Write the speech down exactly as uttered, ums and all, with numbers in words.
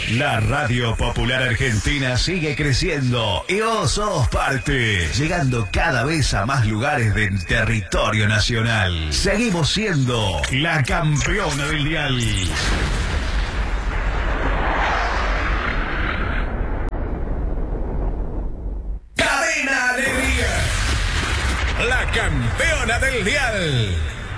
La Radio Popular Argentina sigue creciendo y vos sos parte, llegando cada vez a más lugares del territorio nacional. Seguimos siendo la campeona del dial. Cadena Alegría, la campeona del dial.